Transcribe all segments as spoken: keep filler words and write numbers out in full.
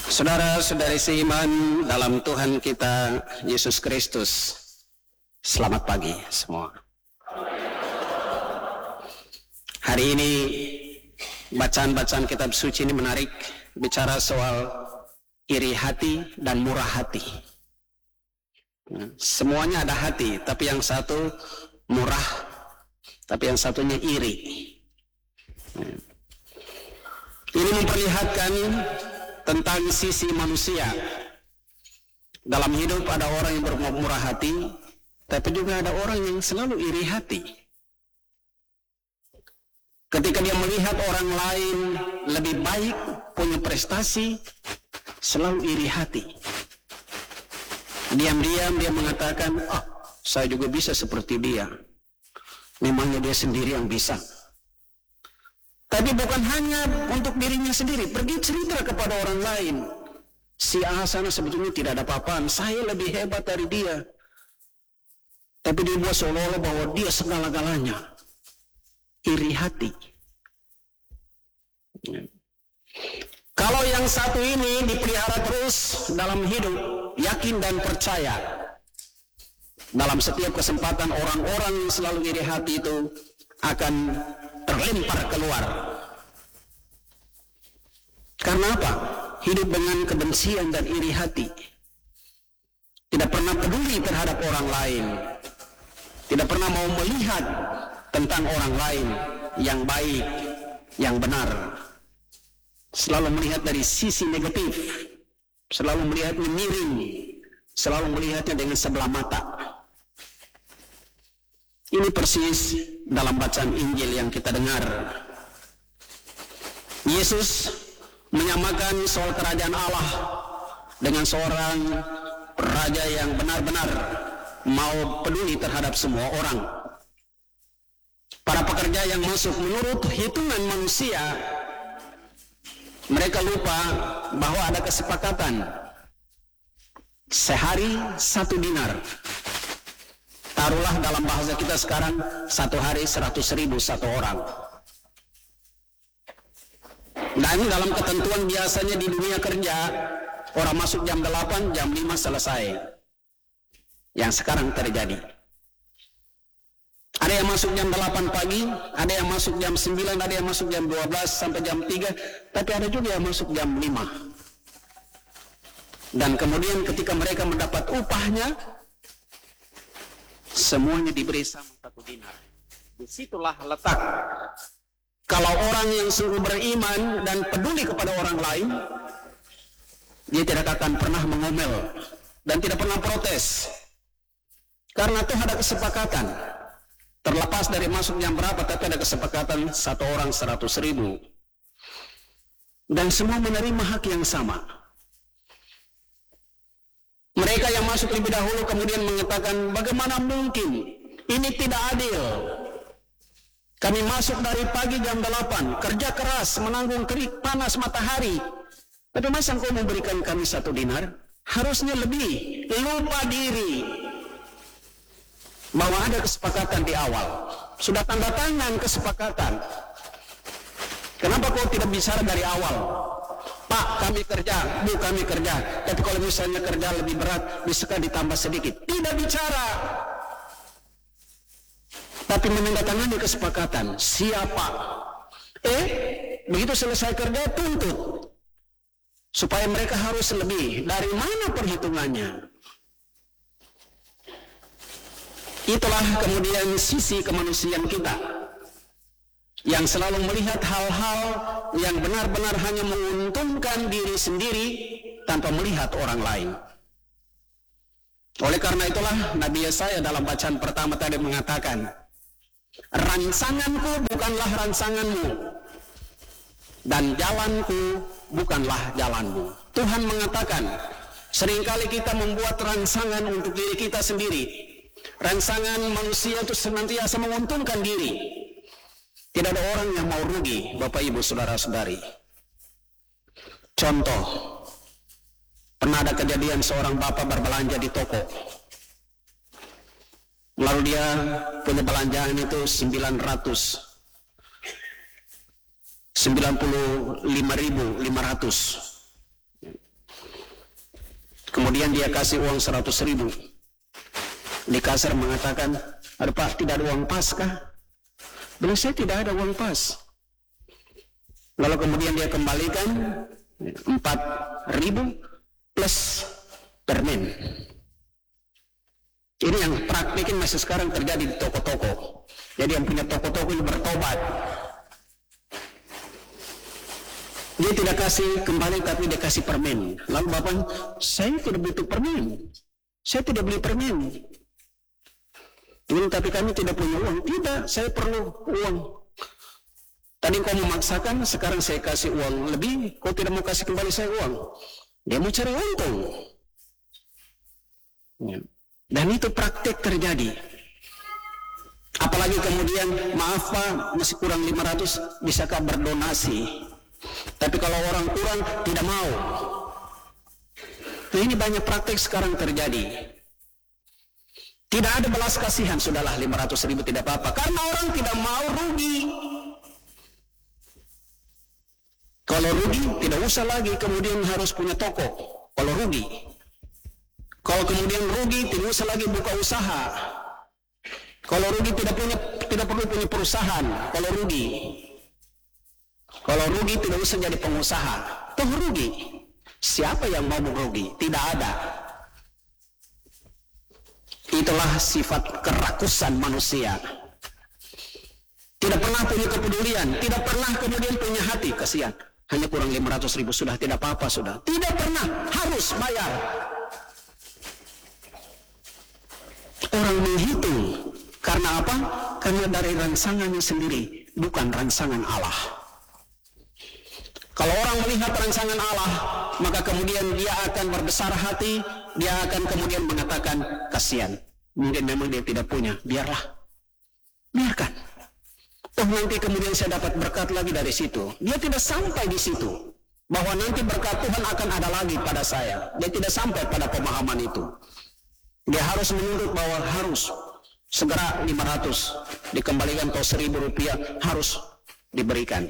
Saudara-saudari seiman dalam Tuhan kita Yesus Kristus, selamat pagi semua. Hari ini bacaan-bacaan kitab suci ini menarik, bicara soal iri hati dan murah hati. Semuanya ada hati, tapi yang satu murah, tapi yang satunya iri. Ini memperlihatkan tentang sisi manusia. Dalam hidup ada orang yang bermurah hati, tapi juga ada orang yang selalu iri hati. Ketika dia melihat orang lain lebih baik, punya prestasi, selalu iri hati. Diam-diam dia mengatakan, ah, saya juga bisa seperti dia. Memangnya dia sendiri yang bisa. Tapi bukan hanya untuk dirinya sendiri, pergi cerita kepada orang lain. Si A sana sebetulnya tidak ada apa-apaan, saya lebih hebat dari dia. Tapi dia buat seolah-olah bahwa dia segala-galanya. Iri hati. Kalau yang satu ini dipelihara terus dalam hidup, yakin dan percaya. Dalam setiap kesempatan orang-orang yang selalu iri hati itu akan terlempar keluar. Karena apa? Hidup dengan kebencian dan iri hati. Tidak pernah peduli terhadap orang lain. Tidak pernah mau melihat tentang orang lain yang baik, yang benar. Selalu melihat dari sisi negatif. Selalu melihatnya miring. Selalu melihatnya dengan sebelah mata. Ini persis dalam bacaan Injil yang kita dengar. Yesus menyamakan soal kerajaan Allah dengan seorang raja yang benar-benar mau peduli terhadap semua orang. Para pekerja yang masuk menurut hitungan manusia, mereka lupa bahwa ada kesepakatan. Sehari satu dinar. Taruhlah dalam bahasa kita sekarang, satu hari seratus ribu satu orang. Dan dalam ketentuan biasanya di dunia kerja, orang masuk jam delapan, jam lima selesai. Yang sekarang terjadi. Ada yang masuk jam delapan pagi, ada yang masuk jam sembilan, ada yang masuk jam dua belas sampai jam tiga, tapi ada juga yang masuk jam lima. Dan kemudian ketika mereka mendapat upahnya, semuanya diberi sama satu dinar. Disitulah letak. Kalau orang yang sungguh beriman dan peduli kepada orang lain, dia tidak akan pernah mengomel dan tidak pernah protes. Karena itu ada kesepakatan. Terlepas dari masuk jam berapa, tapi ada kesepakatan satu orang seratus ribu. Dan semua menerima hak yang sama. Mereka yang masuk lebih dahulu kemudian mengatakan, bagaimana mungkin ini tidak adil. Kami masuk dari pagi jam delapan, kerja keras, menanggung terik panas matahari. Tapi masa engkau memberikan kami satu dinar? Harusnya lebih. Lupa diri bahwa ada kesepakatan di awal. Sudah tanda tangan kesepakatan. Kenapa kau tidak bicara dari awal? Pak, kami kerja, Bu, kami kerja. Tapi kalau misalnya kerja lebih berat, bisa ditambah sedikit. Tidak bicara. Tapi menandatangani kesepakatan. Siapa? Eh, begitu selesai kerja, tuntut. Supaya mereka harus lebih. Dari mana perhitungannya? Itulah kemudian sisi kemanusiaan kita. Yang selalu melihat hal-hal yang benar-benar hanya menguntungkan diri sendiri tanpa melihat orang lain. Oleh karena itulah Nabi Yesaya dalam bacaan pertama tadi mengatakan, rancanganku bukanlah rancanganmu, dan jalanku bukanlah jalanmu. Tuhan mengatakan, seringkali kita membuat rancangan untuk diri kita sendiri. Rancangan manusia itu senantiasa menguntungkan diri. Tidak ada orang yang mau rugi, Bapak Ibu Saudara-saudari. Contoh, pernah ada kejadian seorang bapak berbelanja di toko. Lalu dia punya belanjaan itu sembilan ratus sembilan puluh lima ribu lima ratus. Kemudian dia kasih uang seratus ribu. Di kasir mengatakan, "Aduh Pak, tidak ada uang pas kah?" Bilang, "Saya tidak ada uang pas." Lalu kemudian dia kembalikan empat ribu plus permen. Ini yang praktikin masih sekarang terjadi di toko-toko. Jadi yang punya toko-toko ini bertobat. Dia tidak kasih kembali, tapi dia kasih permen. Lalu bapak, "Saya tidak butuh permen. Saya tidak beli permen." Ini, "Tapi kami tidak punya uang." "Tidak, saya perlu uang. Tadi kau memaksakan, sekarang saya kasih uang lebih, kau tidak mau kasih kembali saya uang." Dia mau cari untung. Ya. Dan itu praktek terjadi. Apalagi kemudian, "Maaf Pak, masih kurang lima ratus, bisakah berdonasi?" Tapi kalau orang kurang, tidak mau. Nah, ini banyak praktek sekarang terjadi. Tidak ada belas kasihan, sudahlah lima ratus ribu tidak apa-apa. Karena orang tidak mau rugi. Kalau rugi, tidak usah lagi kemudian harus punya toko. Kalau rugi. Kalau kemudian rugi, tidak usah lagi buka usaha. Kalau rugi tidak punya, tidak perlu punya perusahaan. Kalau rugi. Kalau rugi tidak usah jadi pengusaha. Toh rugi. Siapa yang mau merugi? Tidak ada. Itulah sifat kerakusan manusia. Tidak pernah punya kepedulian, tidak pernah kemudian punya hati. Kasihan, hanya kurang lima ratus ribu, sudah tidak apa-apa sudah. Tidak pernah, harus bayar. Orang menghitung. Karena apa? Karena dari rangsangannya sendiri, bukan rangsangan Allah. Kalau orang melihat rangsangan Allah, maka kemudian dia akan berbesar hati, dia akan kemudian mengatakan, "Kasihan, mungkin memang dia tidak punya, biarlah, biarkan. Oh, nanti kemudian saya dapat berkat lagi dari situ." Dia tidak sampai di situ, bahwa nanti berkat Tuhan akan ada lagi pada saya. Dia tidak sampai pada pemahaman itu. Dia harus menuntut bahwa harus segera lima ratus dikembalikan, atau seribu rupiah harus diberikan.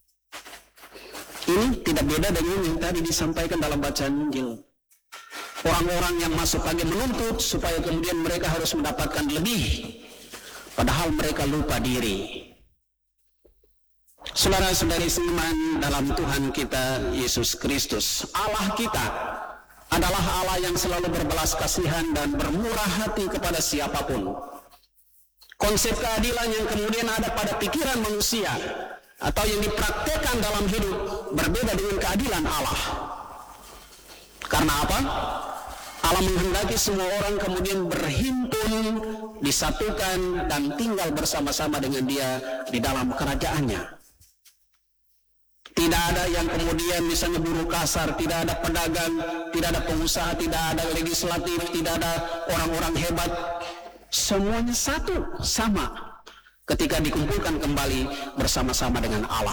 Ini tidak beda dengan yang tadi disampaikan dalam bacaan Injil. Orang-orang yang masuk lagi menuntut supaya kemudian mereka harus mendapatkan lebih, padahal mereka lupa diri. Saudara-saudari seiman dalam Tuhan kita Yesus Kristus, Allah kita adalah Allah yang selalu berbelas kasihan dan bermurah hati kepada siapapun. Konsep keadilan yang kemudian ada pada pikiran manusia atau yang dipraktekkan dalam hidup berbeda dengan keadilan Allah. Karena apa? Allah menghendaki semua orang kemudian berhimpun, disatukan, dan tinggal bersama-sama dengan Dia di dalam kerajaannya. Tidak ada yang kemudian misalnya buruh kasar, tidak ada pedagang, tidak ada pengusaha, tidak ada legislatif, tidak ada orang-orang hebat. Semuanya satu, sama. Ketika dikumpulkan kembali bersama-sama dengan Allah.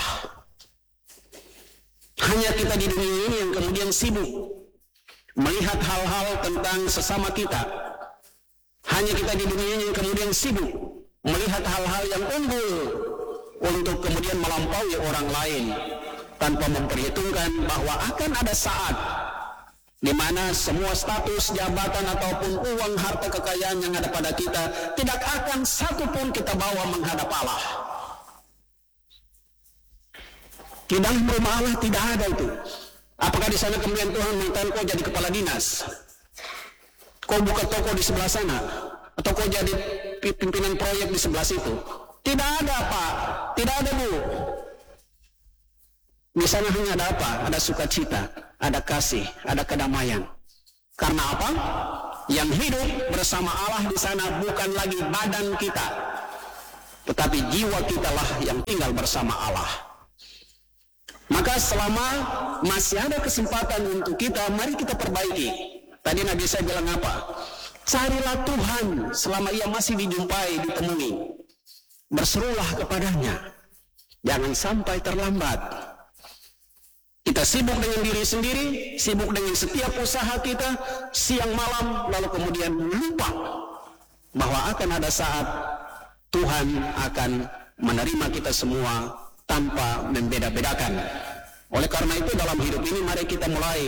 Hanya kita di dunia ini yang kemudian sibuk melihat hal-hal tentang sesama kita. Hanya kita di dunia ini yang kemudian sibuk melihat hal-hal yang unggul untuk kemudian melampaui orang lain, tanpa memperhitungkan bahwa akan ada saat di mana semua status, jabatan, ataupun uang, harta, kekayaan yang ada pada kita tidak akan satu pun kita bawa menghadap Allah. Di dalam rumah Allah tidak ada itu. Apakah di sana kemudian Tuhan mengatakan kau jadi kepala dinas, kau buka toko di sebelah sana, atau kau jadi pimpinan proyek di sebelah situ? Tidak ada, Pak. Tidak ada, Bu. Di sana hanya ada apa? Ada sukacita, ada kasih, ada kedamaian. Karena apa? Yang hidup bersama Allah di sana bukan lagi badan kita, tetapi jiwa kita lah yang tinggal bersama Allah. Maka selama masih ada kesempatan untuk kita, mari kita perbaiki. Tadi Nabi saya bilang apa? Carilah Tuhan selama ia masih dijumpai, ditemui. Berserulah kepadanya. Jangan sampai terlambat. Kita sibuk dengan diri sendiri, sibuk dengan setiap usaha kita, siang malam, lalu kemudian lupa bahwa akan ada saat Tuhan akan menerima kita semua tanpa membeda-bedakan. Oleh karena itu dalam hidup ini mari kita mulai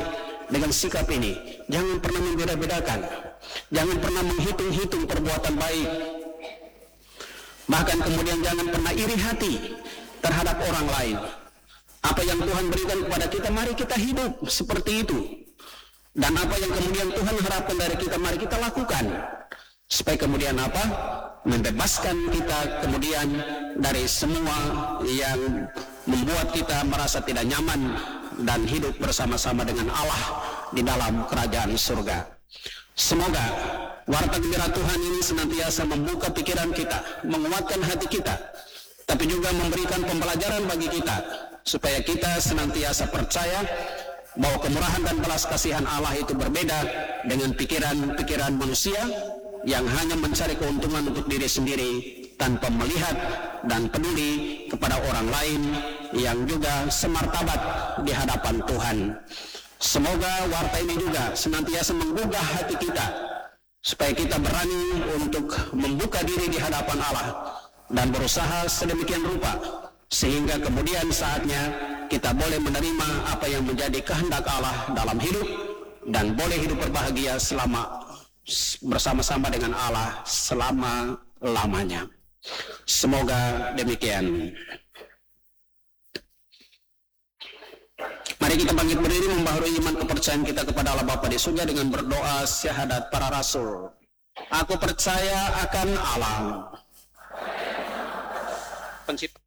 dengan sikap ini. Jangan pernah membeda-bedakan, jangan pernah menghitung-hitung perbuatan baik, bahkan kemudian jangan pernah iri hati terhadap orang lain. Apa yang Tuhan berikan kepada kita, mari kita hidup seperti itu. Dan apa yang kemudian Tuhan harapkan dari kita, mari kita lakukan. Supaya kemudian apa? Membebaskan kita kemudian dari semua yang membuat kita merasa tidak nyaman dan hidup bersama-sama dengan Allah di dalam kerajaan surga. Semoga warta gembira Tuhan ini senantiasa membuka pikiran kita, menguatkan hati kita, tapi juga memberikan pembelajaran bagi kita, supaya kita senantiasa percaya bahwa kemurahan dan belas kasihan Allah itu berbeda dengan pikiran-pikiran manusia yang hanya mencari keuntungan untuk diri sendiri tanpa melihat dan peduli kepada orang lain yang juga semartabat di hadapan Tuhan. Semoga warta ini juga senantiasa menggugah hati kita, supaya kita berani untuk membuka diri di hadapan Allah dan berusaha sedemikian rupa sehingga kemudian saatnya kita boleh menerima apa yang menjadi kehendak Allah dalam hidup dan boleh hidup berbahagia selama bersama-sama dengan Allah selama-lamanya. Semoga demikian. Mari kita bangkit berdiri membaharui iman kepercayaan kita kepada Allah Bapa di surga dengan berdoa syahadat para rasul. Aku percaya akan Allah, Pencipta